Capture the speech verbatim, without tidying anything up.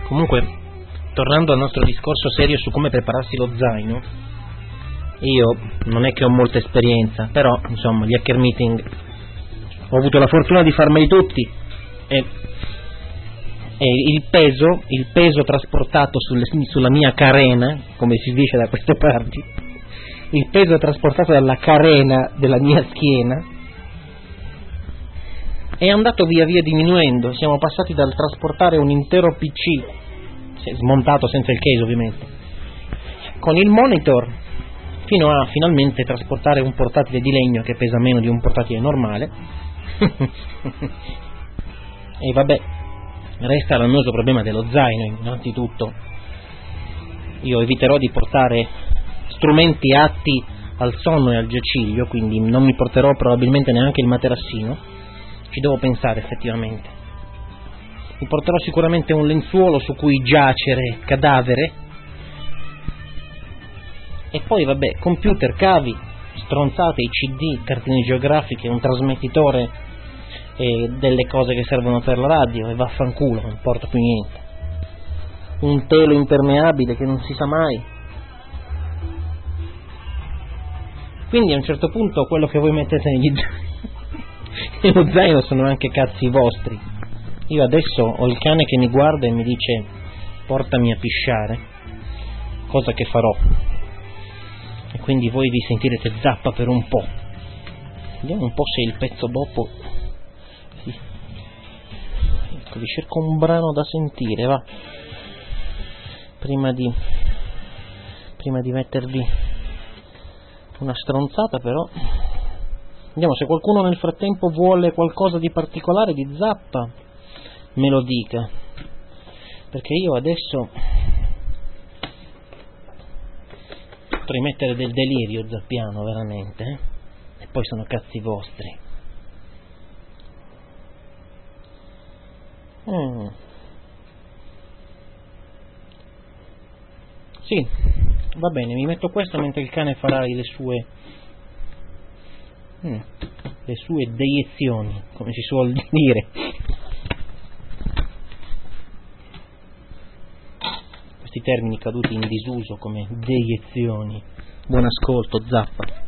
Comunque, tornando al nostro discorso serio su come prepararsi lo zaino, io non è che ho molta esperienza, però insomma gli hacker meeting ho avuto la fortuna di farmeli tutti e, e il peso il peso trasportato sulle, sulla mia carena, come si dice da queste parti, il peso trasportato dalla carena della mia schiena è andato via via diminuendo. Siamo passati dal trasportare un intero P C smontato senza il case ovviamente con il monitor fino a finalmente trasportare un portatile di legno che pesa meno di un portatile normale. E vabbè, resta l'annoso problema dello zaino. Innanzitutto io eviterò di portare strumenti atti al sonno e al giaciglio, quindi non mi porterò probabilmente neanche il materassino. Ci devo pensare effettivamente. Mi porterò sicuramente un lenzuolo su cui giacere cadavere. E poi vabbè, computer, cavi, stronzate, i C D, cartine geografiche, un trasmettitore e delle cose che servono per la radio, e vaffanculo, non porta più niente. Un telo impermeabile che non si sa mai. Quindi a un certo punto quello che voi mettete negli nello zaino sono anche cazzi vostri. Io adesso ho il cane che mi guarda e mi dice portami a pisciare, cosa che farò. E quindi voi vi sentirete zappa per un po'. Vediamo un po' se il pezzo dopo. Sì. Ecco, vi cerco un brano da sentire, va. Prima di prima di mettervi una stronzata, però. Vediamo se qualcuno nel frattempo vuole qualcosa di particolare di zappa, me lo dica. Perché io adesso potrei mettere del delirio zappiano veramente, eh? E poi sono cazzi vostri. mm. Sì, va bene, mi metto questo mentre il cane farà le sue mm, le sue deiezioni, come si suol dire. Questi termini caduti in disuso come deiezioni. Buon ascolto, zappa.